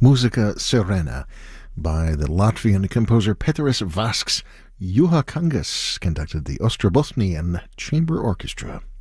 Musica Serena by the Latvian composer Pēteris Vasks. Juha Kangas conducted the Ostrobotnian Chamber Orchestra.